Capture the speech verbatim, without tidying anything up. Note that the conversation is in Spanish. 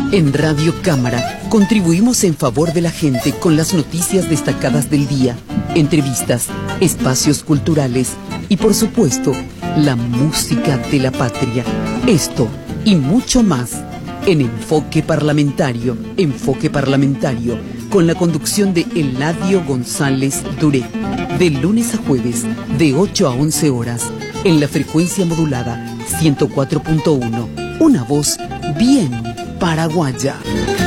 En Radio Cámara contribuimos en favor de la gente con las noticias destacadas del día, entrevistas, espacios culturales y, por supuesto, la música de la patria. Esto y mucho más en Enfoque Parlamentario. Enfoque Parlamentario, con la conducción de Eladio González Duré. De lunes a jueves, de ocho a once horas, en la frecuencia modulada ciento cuatro punto uno. Una voz bien paraguaya.